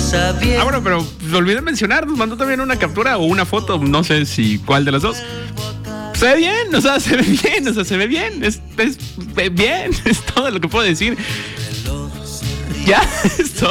Ah, bueno, pero olvidé mencionar, nos mandó también una captura o una foto, no sé si cuál de las dos. Se ve bien, o sea, se ve bien, o sea, se ve bien, es bien, es todo lo que puedo decir. Ya, esto.